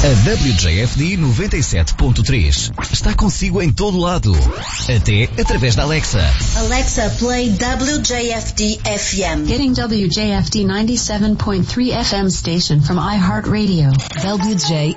A WJFD 97.3 está consigo em todo lado, até através da Alexa. Alexa, play WJFD FM. Getting WJFD 97.3 FM station from iHeartRadio. WJFD.